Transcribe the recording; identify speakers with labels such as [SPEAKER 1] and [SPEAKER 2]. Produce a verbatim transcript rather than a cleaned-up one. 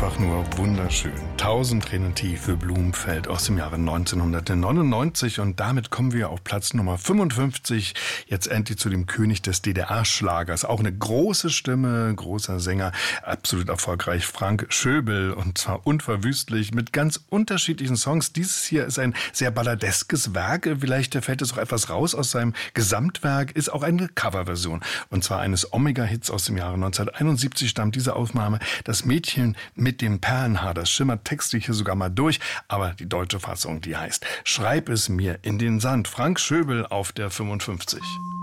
[SPEAKER 1] einfach nur wunderschön. Tausend Tränen tief für Blumenfeld aus dem Jahre neunzehnhundertneunundneunzig. Und damit kommen wir auf Platz Nummer fünfundfünfzig. Jetzt endlich zu dem König des D D R-Schlagers. Auch eine große Stimme, großer Sänger, absolut erfolgreich. Frank Schöbel, und zwar unverwüstlich mit ganz unterschiedlichen Songs. Dieses hier ist ein sehr balladeskes Werk. Vielleicht fällt es auch etwas raus aus seinem Gesamtwerk. Ist auch eine Coverversion. Und zwar eines Omega-Hits aus dem Jahre neunzehnhunderteinundsiebzig stammt diese Aufnahme. Das Mädchen mit dem Perlenhaar, das schimmert textlich hier sogar mal durch, aber die deutsche Fassung, die heißt Schreib es mir in den Sand. Frank Schöbel auf der fünfundfünfzig.